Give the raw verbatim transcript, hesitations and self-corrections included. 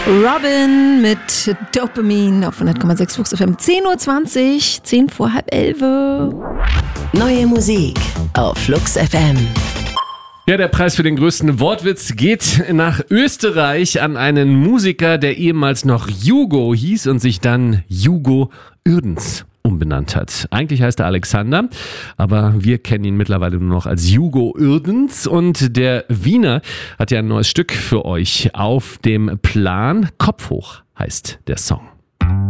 Robin mit Dopamine auf hundert Komma sechs Flux F M. zehn Uhr zwanzig, zehn vor halb elf. Neue Musik auf Flux F M. Ja, der Preis für den größten Wortwitz geht nach Österreich an einen Musiker, der ehemals noch Jugo hieß und sich dann Jugo Uerdens umbenannt hat. Eigentlich heißt er Alexander, aber wir kennen ihn mittlerweile nur noch als Jugo Uerdens. Und der Wiener hat ja ein neues Stück für euch auf dem Plan. Kopf hoch heißt der Song.